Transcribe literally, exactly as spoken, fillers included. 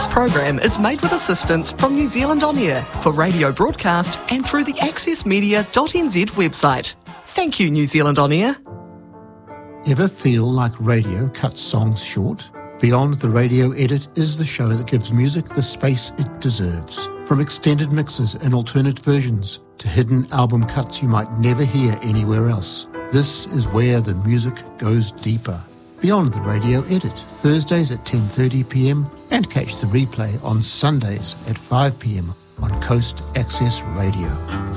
This program is made with assistance from New Zealand On Air for radio broadcast and through the access media dot n z website. Thank you, New Zealand On Air. Ever feel like radio cuts songs short? Beyond the Radio Edit is the show that gives music the space it deserves. From extended mixes and alternate versions to hidden album cuts you might never hear anywhere else. This is where the music goes deeper. Beyond the Radio Edit, Thursdays at ten thirty p m and catch the replay on Sundays at five p m on Coast Access Radio.